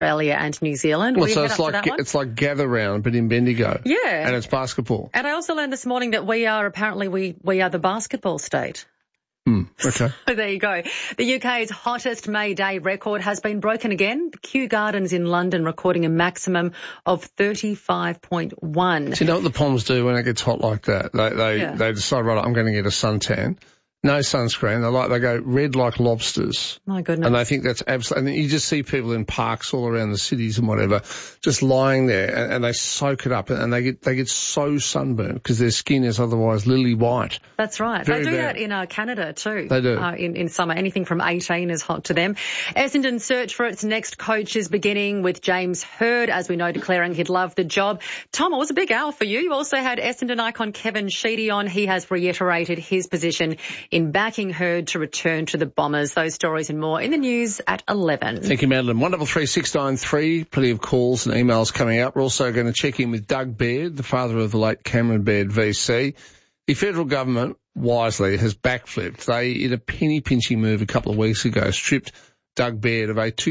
Australia and New Zealand. Well, so it's like Gather Round, but in Bendigo. Yeah. And it's basketball. And I also learned this morning that we are the basketball state. Okay. So there you go. The UK's hottest May Day record has been broken again. The Kew Gardens in London recording a maximum of 35.1. Do you know what the Poms do when it gets hot like that? They decide, right, I'm going to get a suntan. No sunscreen. They go red like lobsters. My goodness. And they think that's absolutely, and you just see people in parks all around the cities and whatever, just lying there and they soak it up and they get so sunburned because their skin is otherwise lily white. That's right. Very they do bad. that in Canada too. They do. In summer. Anything from 18 is hot to them. Essendon's search for its next coach is beginning with James Hird, as we know, declaring he'd love the job. Tom, it was a big hour for you. You also had Essendon icon Kevin Sheedy on. He has reiterated his position in backing Hird to return to the Bombers. Those stories and more in the news at 11. Thank you, Madeline. 133693. Plenty of calls and emails coming up. We're also going to check in with Doug Baird, the father of the late Cameron Baird VC. The federal government, wisely, has backflipped. They, in a penny-pinching move a couple of weeks ago, stripped Doug Baird of a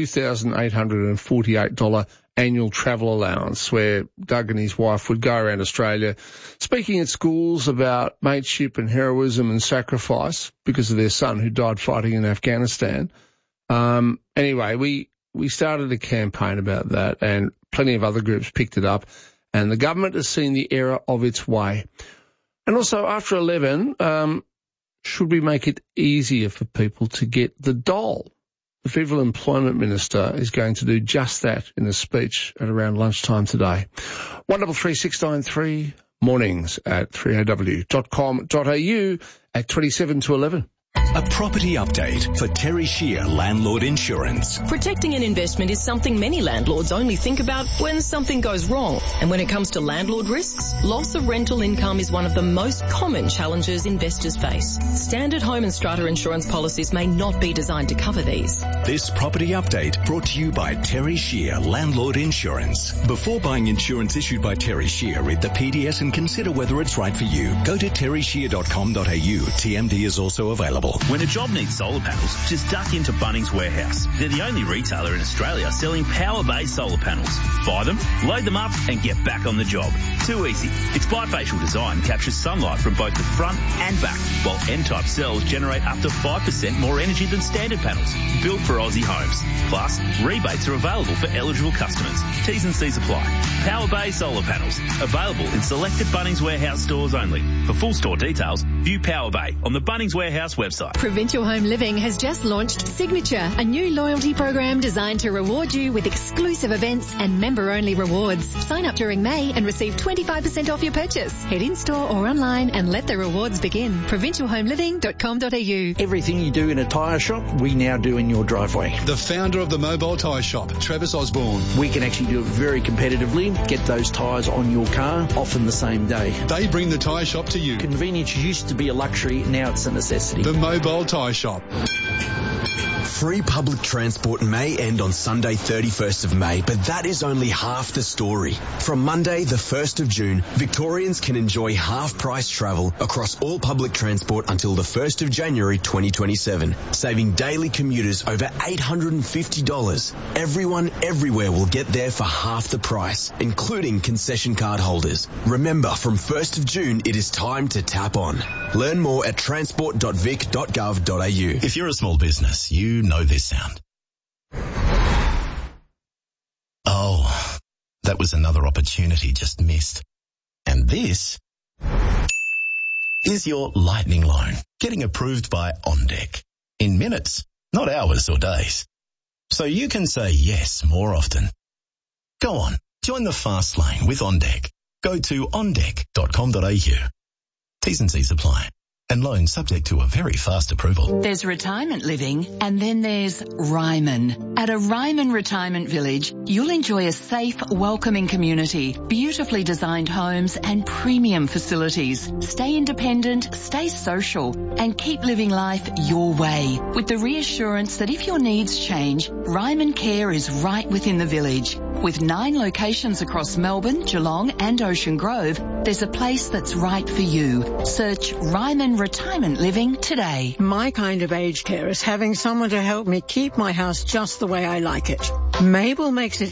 $2,848 annual travel allowance where Doug and his wife would go around Australia speaking at schools about mateship and heroism and sacrifice because of their son who died fighting in Afghanistan. Anyway, we started a campaign about that and plenty of other groups picked it up and the government has seen the error of its way. And also after 11, should we make it easier for people to get the dole? The Federal Employment Minister is going to do just that in a speech at around lunchtime today. 133693, mornings at 3AW.com.au at 27 to 11. A property update for Terry Shear Landlord Insurance. Protecting an investment is something many landlords only think about when something goes wrong. And when it comes to landlord risks, loss of rental income is one of the most common challenges investors face. Standard home and strata insurance policies may not be designed to cover these. This property update brought to you by Terry Shear Landlord Insurance. Before buying insurance issued by Terry Shear, read the PDS and consider whether it's right for you. Go to terryshear.com.au. TMD is also available. When a job needs solar panels, just duck into Bunnings Warehouse. They're the only retailer in Australia selling power-based solar panels. Buy them, load them up, and get back on the job. Too easy. Its bifacial design captures sunlight from both the front and back, while N-type cells generate up to 5% more energy than standard panels. Built for Aussie homes. Plus, rebates are available for eligible customers. T's and C's apply. Power-based solar panels. Available in selected Bunnings Warehouse stores only. For full store details, view Power Bay on the Bunnings Warehouse website. Provincial Home Living has just launched Signature, a new loyalty program designed to reward you with exclusive events and member-only rewards. Sign up during May and receive 25% off your purchase. Head in-store or online and let the rewards begin. provincialhomeliving.com.au. Everything you do in a tyre shop, we now do in your driveway. The founder of the Mobile Tyre Shop, Travis Osborne. We can actually do it very competitively, get those tyres on your car, often the same day. They bring the tyre shop to you. Convenience used to be a luxury, now it's a necessity. The Mobile Tyre Shop. Free public transport may end on Sunday 31st of May, but that is only half the story. From Monday the 1st of June, Victorians can enjoy half-price travel across all public transport until the 1st of January 2027, saving daily commuters over $850. Everyone everywhere will get there for half the price, including concession card holders. Remember, from 1st of June, it is time to tap on. Learn more at transport.vic.gov.au. If you're a small business, you know this sound. Oh, that was another opportunity just missed. And this is your lightning loan getting approved by OnDeck in minutes, not hours or days. So you can say yes more often. Go on, join the fast lane with OnDeck. Go to ondeck.com.au. T's and C's apply. And loans subject to a very fast approval. There's retirement living and then there's Ryman. At a Ryman Retirement Village, you'll enjoy a safe, welcoming community, beautifully designed homes and premium facilities. Stay independent, stay social and keep living life your way with the reassurance that if your needs change, Ryman Care is right within the village. With 9 locations across Melbourne, Geelong and Ocean Grove, there's a place that's right for you. Search Ryman Retirement Living today. My kind of aged care is having someone to help me keep my house just the way I like it. Mabel makes it